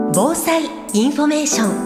防災インフォメーショ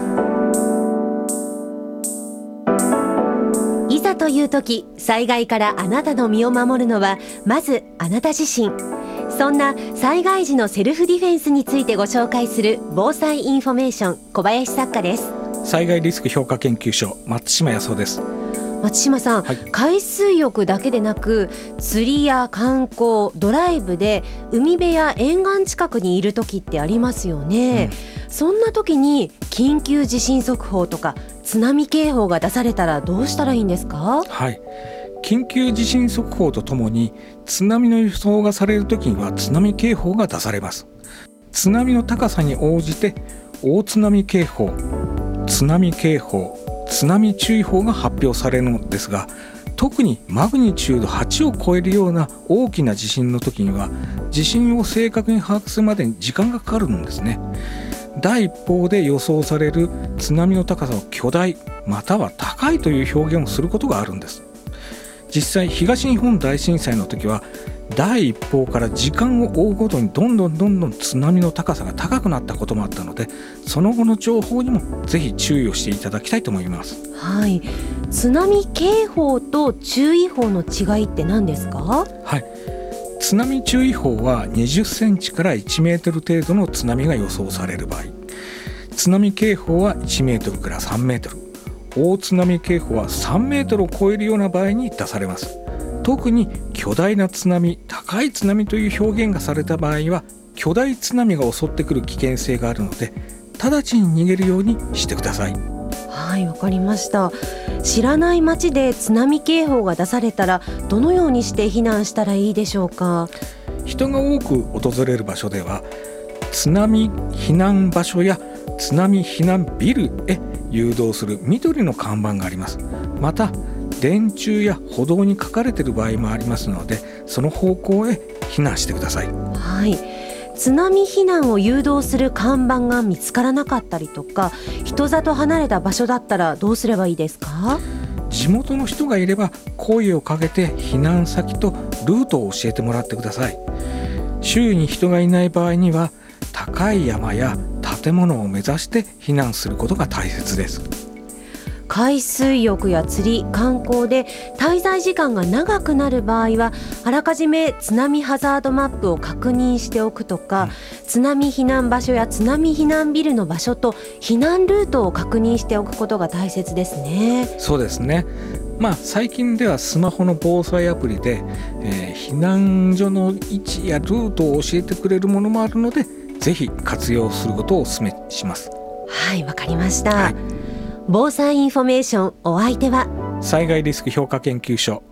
ン。いざという時、災害からあなたの身を守るのはまずあなた自身。そんな災害時のセルフディフェンスについてご紹介する防災インフォメーション、小林作家です。 災害リスク評価研究所、松島康夫です。 松島さん、海水浴だけでなく釣りや観光、ドライブで海辺や沿岸近くにいる時ってありますよね、そんな時に緊急地震速報とか津波警報が出されたらどうしたらいいんですか？ 緊急地震速報とともに津波の予想がされる時には津波警報が出されます。津波の高さに応じて大津波警報、津波警報、津波注意報が発表されるのですが、特にマグニチュード8を超えるような大きな地震の時には地震を正確に把握するまでに時間がかかるんですね。第一報で予想される津波の高さを巨大または高いという表現をすることがあるんです。実際東日本大震災の時は第一報から時間を追うごとにどんどん津波の高さが高くなったこともあったので、その後の情報にもぜひ注意をしていただきたいと思います。 津波警報と注意報の違いって何ですか？ 津波注意報は20センチから1メートル程度の津波が予想される場合、津波警報は1メートルから3メートル、大津波警報は3メートルを超えるような場合に出されます。特に巨大な津波、高い津波という表現がされた場合は巨大津波が襲ってくる危険性があるので、直ちに逃げるようにしてください。 わかりました。知らない町で津波警報が出されたらどのようにして避難したらいいでしょうか？ 人が多く訪れる場所では津波避難場所や津波避難ビルへ誘導する緑の看板があります。また電柱や歩道に書かれている場合もありますので、その方向へ避難してください。 津波避難を誘導する看板が見つからなかったりとか、人里離れた場所だったらどうすればいいですか？ 地元の人がいれば声をかけて避難先とルートを教えてもらってください。周囲に人がいない場合には高い山や建物を目指して避難することが大切です。 海水浴や釣り、観光で滞在時間が長くなる場合はあらかじめ津波ハザードマップを確認しておくとか、津波避難場所や津波避難ビルの場所と避難ルートを確認しておくことが大切ですね。 そうですね。最近ではスマホの防災アプリで、避難所の位置やルートを教えてくれるものもあるので、ぜひ活用することをお勧めします。 わかりました。防災インフォメーション、お相手は災害リスク評価研究所